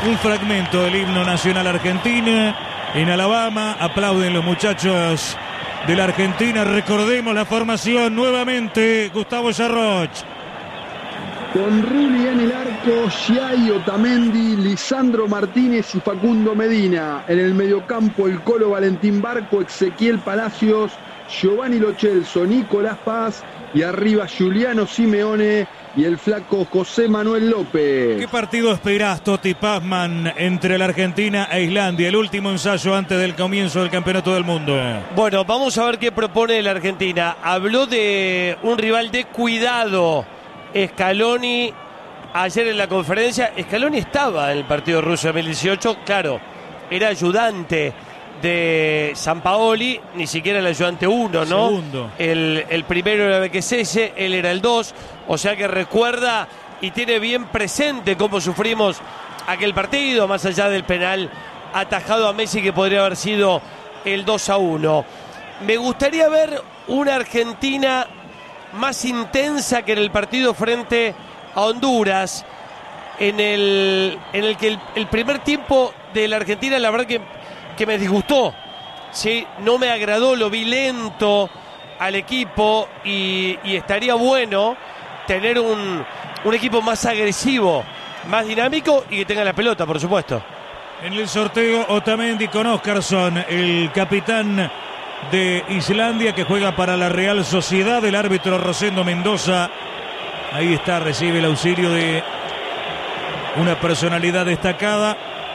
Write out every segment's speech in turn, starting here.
un fragmento del himno nacional argentino. En Alabama aplauden los muchachos de la Argentina. Recordemos la formación nuevamente. Gustavo Yarroch. Con Rulli en el arco, Giai, Otamendi, Lisandro Martínez y Facundo Medina. En el mediocampo, el Colo Valentín Barco, Ezequiel Palacios, Giovanni Lo Celso, Nicolás Paz y arriba Giuliano Simeone y el flaco José Manuel López. ¿Qué partido esperás, Toti Pazman, entre la Argentina e Islandia? El último ensayo antes del comienzo del Campeonato del Mundo. Bueno, vamos a ver qué propone la Argentina. Habló de un rival de cuidado, Scaloni, ayer en la conferencia. Scaloni estaba en el partido ruso de 2018, claro, era ayudante de Sampaoli, ni siquiera el ayudante 1, ¿no? Segundo. El primero era Bekesese, él era el 2, o sea que recuerda y tiene bien presente cómo sufrimos aquel partido, más allá del penal atajado a Messi que podría haber sido el 2-1. Me gustaría ver una Argentina más intensa que en el partido frente a Honduras, en el que el primer tiempo de la Argentina, la verdad que me disgustó, ¿sí? No me agradó, lo vi lento al equipo y estaría bueno tener un equipo más agresivo, más dinámico y que tenga la pelota, por supuesto. En el sorteo, Otamendi con Óskarsson, el capitán de Islandia que juega para la Real Sociedad, el árbitro Rosendo Mendoza. Ahí está, recibe el auxilio de una personalidad destacada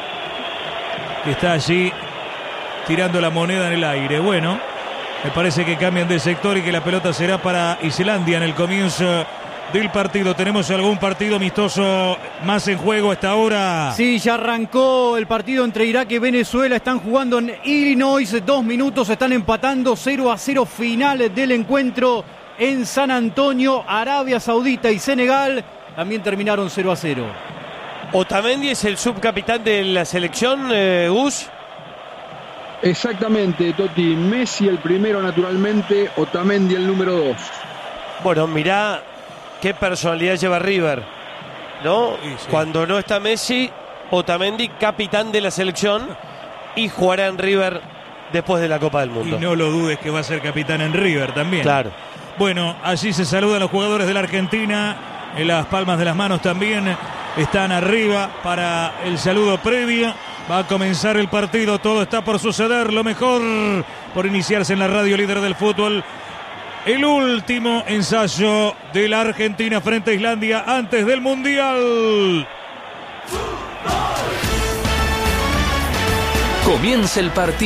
que está allí tirando la moneda en el aire. Bueno, me parece que cambian de sector y que la pelota será para Islandia en el comienzo del partido. ¿Tenemos algún partido amistoso más en juego a esta hora? Sí, ya arrancó el partido entre Irak y Venezuela. Están jugando en Illinois. 2 minutos, están empatando 0-0 final del encuentro en San Antonio. Arabia Saudita y Senegal también terminaron 0-0. Otamendi es el subcapitán de la selección, Gus. Exactamente, Toti. Messi el primero, naturalmente. Otamendi el número 2. Bueno, mirá qué personalidad lleva River, ¿no? Sí, sí. Cuando no está Messi, Otamendi, capitán de la selección, y jugará en River después de la Copa del Mundo. Y no lo dudes que va a ser capitán en River también. Claro. Bueno, allí se saludan los jugadores de la Argentina. En las palmas de las manos también están arriba para el saludo previo. Va a comenzar el partido, todo está por suceder, lo mejor por iniciarse en la radio líder del fútbol. El último ensayo de la Argentina frente a Islandia antes del Mundial. Comienza el partido.